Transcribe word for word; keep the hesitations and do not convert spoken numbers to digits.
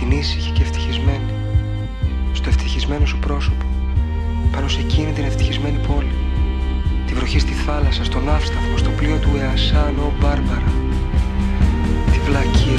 την ήσυχη και ευτυχισμένη, στο ευτυχισμένο σου πρόσωπο, πάνω σε εκείνη την ευτυχισμένη πόλη, τη βροχή στη θάλασσα, στον ναύσταθμο, στο πλοίο του